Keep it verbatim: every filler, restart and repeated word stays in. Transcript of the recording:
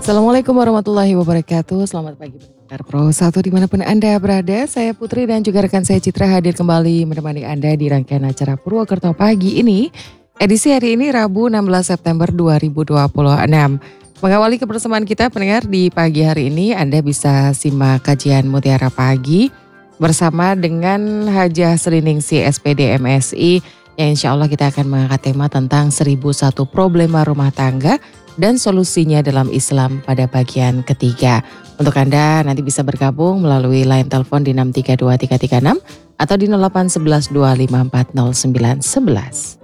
Assalamualaikum warahmatullahi wabarakatuh. Selamat pagi pendengar Pro satu dimanapun Anda berada. Saya Putri dan juga rekan saya Citra hadir kembali menemani Anda di rangkaian acara Purwokerto Pagi ini. Edisi hari ini Rabu enam belas September dua ribu dua puluh enam. Mengawali kebersamaan kita pendengar di pagi hari ini, Anda bisa simak kajian Mutiara Pagi bersama dengan Hajah Seliningsih S P D M S I yang insya Allah kita akan mengangkat tema tentang seribu satu problema rumah tangga dan solusinya dalam Islam pada bagian ketiga. Untuk Anda nanti bisa bergabung melalui line telepon di enam tiga dua tiga tiga enam atau di nol delapan satu satu dua lima empat nol sembilan satu satu.